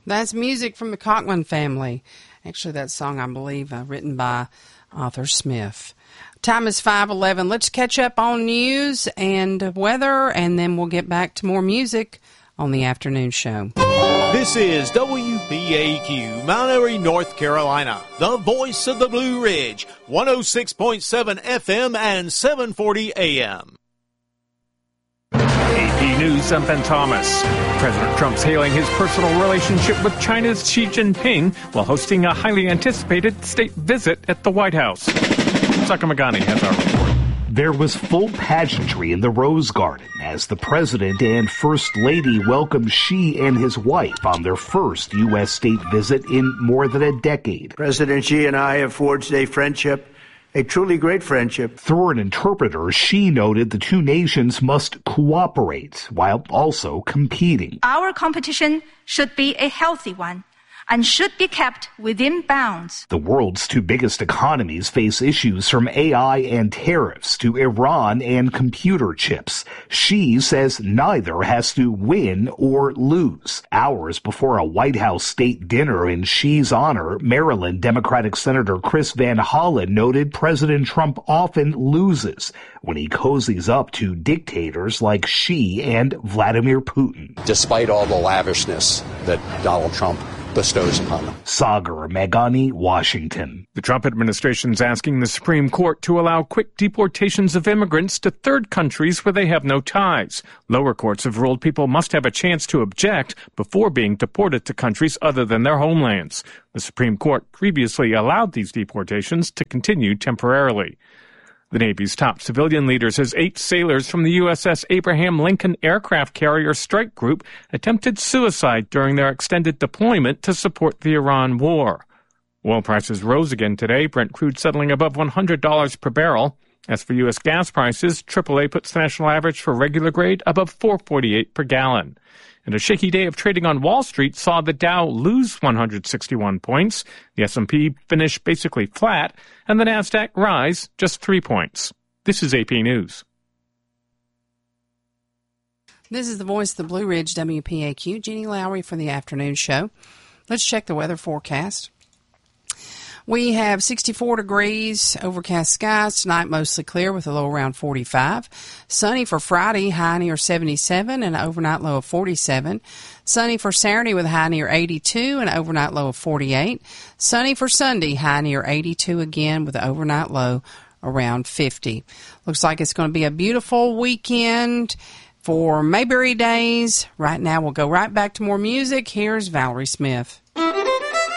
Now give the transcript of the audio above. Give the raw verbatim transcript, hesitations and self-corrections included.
That's music from the Cockman family. Actually, that song, I believe, uh, written by Arthur Smith. Time is five eleven. Let's catch up on news and weather, and then we'll get back to more music on the afternoon show. This is W B A Q, Mount Airy, North Carolina, the voice of the Blue Ridge, one oh six point seven F M and seven forty A M. A P News, I'm Ben Thomas. President Trump's hailing his personal relationship with China's Xi Jinping while hosting a highly anticipated state visit at the White House. Saka Magani has our report. There was full pageantry in the Rose Garden as the president and first lady welcomed Xi and his wife on their first U S state visit in more than a decade. President Xi and I have forged a friendship, a truly great friendship. Through an interpreter, Xi noted the two nations must cooperate while also competing. Our competition should be a healthy one and should be kept within bounds. The world's two biggest economies face issues from A I and tariffs to Iran and computer chips. Xi says neither has to win or lose. Hours before a White House state dinner in Xi's honor, Maryland Democratic Senator Chris Van Hollen noted President Trump often loses when he cozies up to dictators like Xi and Vladimir Putin. Despite all the lavishness that Donald Trump bestows upon them. Sagar Meghani, Washington. The Trump administration is asking the Supreme Court to allow quick deportations of immigrants to third countries where they have no ties. Lower courts have ruled people must have a chance to object before being deported to countries other than their homelands. The Supreme Court previously allowed these deportations to continue temporarily. The Navy's top civilian leader says eight sailors from the U S S Abraham Lincoln aircraft carrier strike group attempted suicide during their extended deployment to support the Iran war. Oil prices rose again today, Brent crude settling above one hundred dollars per barrel. As for U S gas prices, triple A puts the national average for regular grade above four forty-eight per gallon. And a shaky day of trading on Wall Street saw the Dow lose one hundred sixty-one points, the S and P finish basically flat, and the Nasdaq rise just three points. This is A P News. This is the voice of the Blue Ridge, W P A Q, Jeannie Lowry for the afternoon show. Let's check the weather forecast. We have sixty-four degrees, overcast skies. Tonight, mostly clear with a low around forty-five. Sunny for Friday, high near seventy-seven and an overnight low of forty-seven. Sunny for Saturday with a high near eighty-two and an overnight low of forty-eight. Sunny for Sunday, high near eighty-two again with an overnight low around fifty. Looks like it's going to be a beautiful weekend for Mayberry Days. Right now, we'll go right back to more music. Here's Valerie Smith.